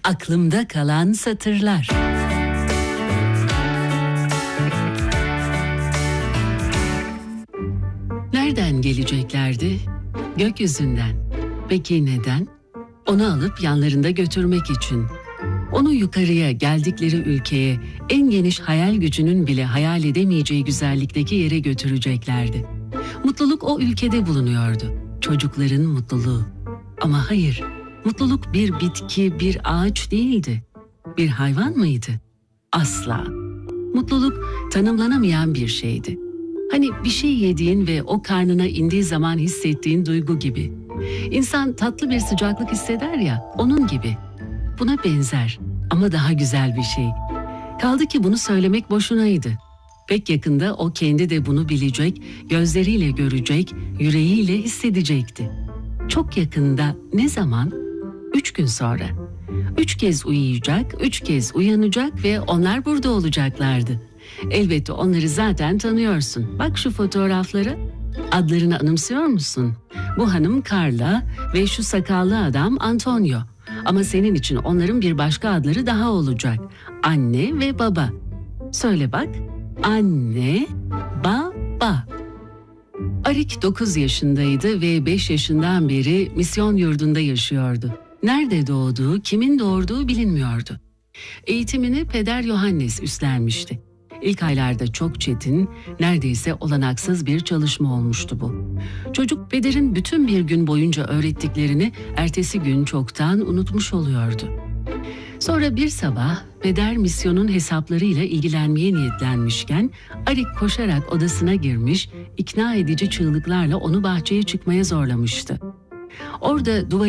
Aklımda kalan satırlar. Nereden geleceklerdi? Gökyüzünden. Peki neden? Onu alıp yanlarında götürmek için. Onu yukarıya, geldikleri ülkeye, en geniş hayal gücünün bile hayal edemeyeceği güzellikteki yere götüreceklerdi. Mutluluk o ülkede bulunuyordu. Çocukların mutluluğu. Ama hayır, mutluluk bir bitki, bir ağaç değildi. Bir hayvan mıydı? Asla. Mutluluk tanımlanamayan bir şeydi. Hani bir şey yediğin ve o karnına indiği zaman hissettiğin duygu gibi. İnsan tatlı bir sıcaklık hisseder ya, onun gibi. Buna benzer ama daha güzel bir şey. Kaldı ki bunu söylemek boşunaydı. Pek yakında o kendi de bunu bilecek, gözleriyle görecek, yüreğiyle hissedecekti. Çok yakında, ne zaman? 3 gün sonra. 3 kez uyuyacak, 3 kez uyanacak ve onlar burada olacaklardı. Elbette onları zaten tanıyorsun. Bak şu fotoğraflara. Adlarını anımsıyor musun? Bu hanım Carla ve şu sakallı adam Antonio. Ama senin için onların bir başka adları daha olacak. Anne ve baba. Söyle bak. Anne, baba. Arik 9 yaşındaydı ve 5 yaşından beri misyon yurdunda yaşıyordu. Nerede doğduğu, kimin doğurduğu bilinmiyordu. Eğitimini Peder Yohannes üstlenmişti. İlk aylarda çok çetin, neredeyse olanaksız bir çalışma olmuştu bu. Çocuk Peder'in bütün bir gün boyunca öğrettiklerini ertesi gün çoktan unutmuş oluyordu. Sonra bir sabah Peder misyonun hesaplarıyla ilgilenmeye niyetlenmişken Arik koşarak odasına girmiş, ikna edici çığlıklarla onu bahçeye çıkmaya zorlamıştı. Orada duvar